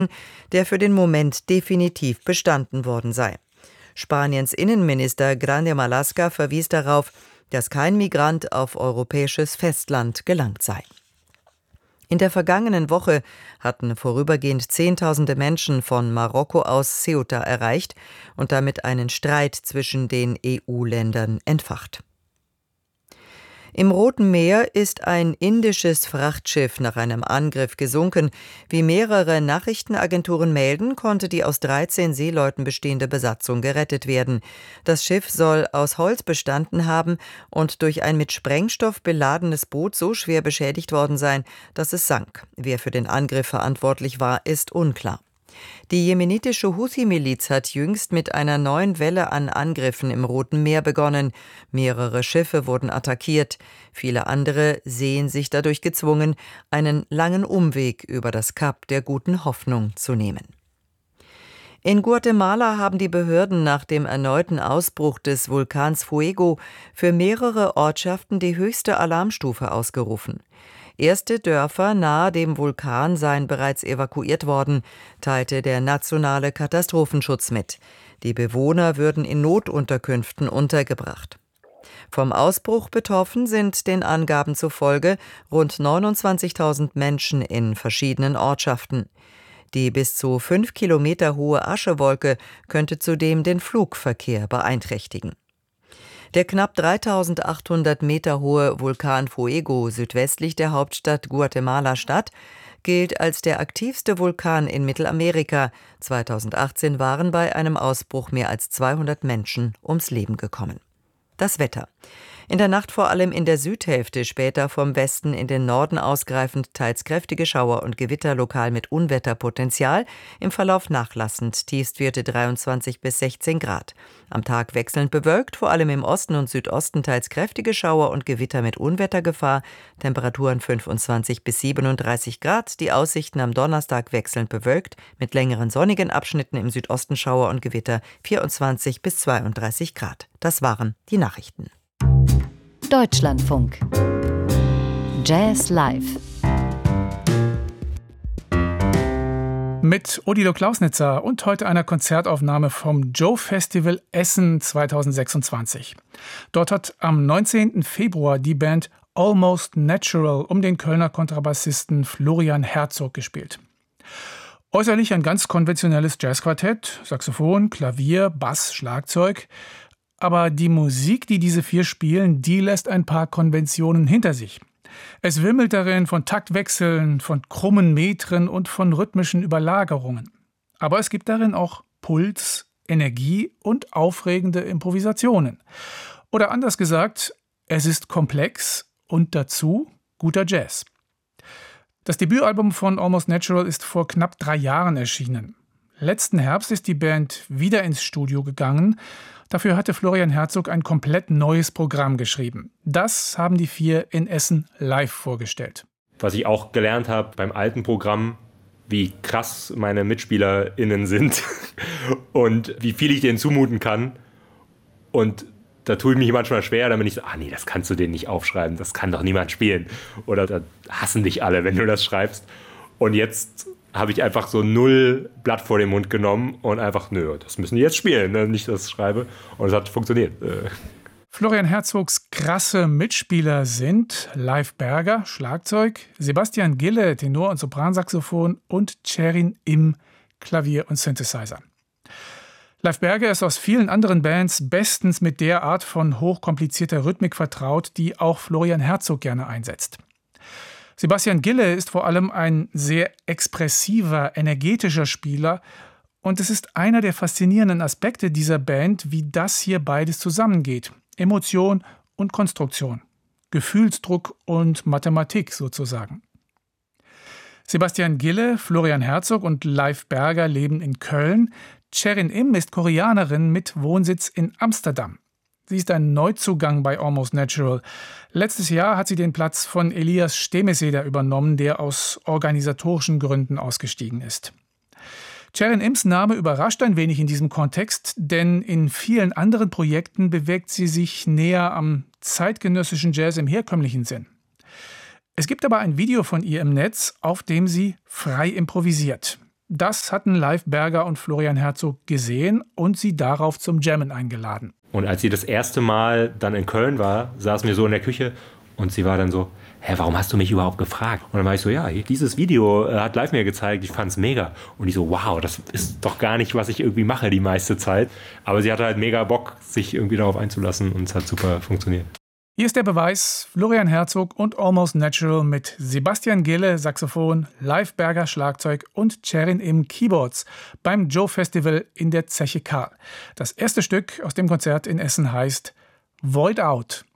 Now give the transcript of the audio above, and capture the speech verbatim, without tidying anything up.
der für den Moment definitiv bestanden worden sei. Spaniens Innenminister Grande Marlaska verwies darauf, dass kein Migrant auf europäisches Festland gelangt sei. In der vergangenen Woche hatten vorübergehend Zehntausende Menschen von Marokko aus Ceuta erreicht und damit einen Streit zwischen den E U-Ländern entfacht. Im Roten Meer ist ein indisches Frachtschiff nach einem Angriff gesunken. Wie mehrere Nachrichtenagenturen melden, konnte die aus dreizehn Seeleuten bestehende Besatzung gerettet werden. Das Schiff soll aus Holz bestanden haben und durch ein mit Sprengstoff beladenes Boot so schwer beschädigt worden sein, dass es sank. Wer für den Angriff verantwortlich war, ist unklar. Die jemenitische Houthi-Miliz hat jüngst mit einer neuen Welle an Angriffen im Roten Meer begonnen. Mehrere Schiffe wurden attackiert. Viele andere sehen sich dadurch gezwungen, einen langen Umweg über das Kap der Guten Hoffnung zu nehmen. In Guatemala haben die Behörden nach dem erneuten Ausbruch des Vulkans Fuego für mehrere Ortschaften die höchste Alarmstufe ausgerufen. Erste Dörfer nahe dem Vulkan seien bereits evakuiert worden, teilte der nationale Katastrophenschutz mit. Die Bewohner würden in Notunterkünften untergebracht. Vom Ausbruch betroffen sind den Angaben zufolge rund neunundzwanzigtausend Menschen in verschiedenen Ortschaften. Die bis zu fünf Kilometer hohe Aschewolke könnte zudem den Flugverkehr beeinträchtigen. Der knapp dreitausendachthundert Meter hohe Vulkan Fuego südwestlich der Hauptstadt Guatemala-Stadt gilt als der aktivste Vulkan in Mittelamerika. zweitausendachtzehn waren bei einem Ausbruch mehr als zweihundert Menschen ums Leben gekommen. Das Wetter. In der Nacht vor allem in der Südhälfte, später vom Westen in den Norden ausgreifend, teils kräftige Schauer und Gewitter, lokal mit Unwetterpotenzial, im Verlauf nachlassend, Tiefstwerte dreiundzwanzig bis sechzehn Grad. Am Tag wechselnd bewölkt, vor allem im Osten und Südosten teils kräftige Schauer und Gewitter mit Unwettergefahr, Temperaturen fünfundzwanzig bis siebenunddreißig Grad, die Aussichten am Donnerstag wechselnd bewölkt, mit längeren sonnigen Abschnitten im Südosten Schauer und Gewitter, vierundzwanzig bis zweiunddreißig Grad. Das waren die Nachrichten. Deutschlandfunk. Jazz Live. Mit Odilo Klausnitzer und heute einer Konzertaufnahme vom Joe Festival Essen zweitausendsechsundzwanzig. Dort hat am neunzehnten Februar die Band Almost Natural um den Kölner Kontrabassisten Florian Herzog gespielt. Äußerlich ein ganz konventionelles Jazzquartett, Saxophon, Klavier, Bass, Schlagzeug. Aber die Musik, die diese vier spielen, die lässt ein paar Konventionen hinter sich. Es wimmelt darin von Taktwechseln, von krummen Metren und von rhythmischen Überlagerungen. Aber es gibt darin auch Puls, Energie und aufregende Improvisationen. Oder anders gesagt, es ist komplex und dazu guter Jazz. Das Debütalbum von Almost Natural ist vor knapp drei Jahren erschienen. Letzten Herbst ist die Band wieder ins Studio gegangen. Dafür hatte Florian Herzog ein komplett neues Programm geschrieben. Das haben die vier in Essen live vorgestellt. Was ich auch gelernt habe beim alten Programm, wie krass meine MitspielerInnen sind und wie viel ich denen zumuten kann. Und da tue ich mich manchmal schwer, dann bin ich so, ah nee, das kannst du denen nicht aufschreiben, das kann doch niemand spielen. Oder da hassen dich alle, wenn du das schreibst. Und jetzt habe ich einfach so null Blatt vor den Mund genommen und einfach, nö, das müssen die jetzt spielen, ne? Nicht, dass ich schreibe. Und es hat funktioniert. Florian Herzogs krasse Mitspieler sind Leif Berger, Schlagzeug, Sebastian Gille, Tenor- und Sopransaxophon und Cherin Im, Klavier und Synthesizer. Leif Berger ist aus vielen anderen Bands bestens mit der Art von hochkomplizierter Rhythmik vertraut, die auch Florian Herzog gerne einsetzt. Sebastian Gille ist vor allem ein sehr expressiver, energetischer Spieler und es ist einer der faszinierenden Aspekte dieser Band, wie das hier beides zusammengeht. Emotion und Konstruktion, Gefühlsdruck und Mathematik sozusagen. Sebastian Gille, Florian Herzog und Leif Berger leben in Köln. Cherin Im ist Koreanerin mit Wohnsitz in Amsterdam. Sie ist ein Neuzugang bei Almost Natural. Letztes Jahr hat sie den Platz von Elias Stemeseder übernommen, der aus organisatorischen Gründen ausgestiegen ist. Cherin Ims Name überrascht ein wenig in diesem Kontext, denn in vielen anderen Projekten bewegt sie sich näher am zeitgenössischen Jazz im herkömmlichen Sinn. Es gibt aber ein Video von ihr im Netz, auf dem sie frei improvisiert. Das hatten Leif Berger und Florian Herzog gesehen und sie darauf zum Jammen eingeladen. Und als sie das erste Mal dann in Köln war, saßen wir so in der Küche und sie war dann so, hä, warum hast du mich überhaupt gefragt? Und dann war ich so, ja, dieses Video äh, hat Leif mir gezeigt, ich fand's mega. Und ich so, wow, das ist doch gar nicht, was ich irgendwie mache die meiste Zeit. Aber sie hatte halt mega Bock, sich irgendwie darauf einzulassen und es hat super funktioniert. Hier ist der Beweis: Florian Herzog und Almost Natural mit Sebastian Gille Saxophon, Leif Berger Schlagzeug und Sherin Im Keyboards beim Joe Festival in der Zeche Karl. Das erste Stück aus dem Konzert in Essen heißt Void Out.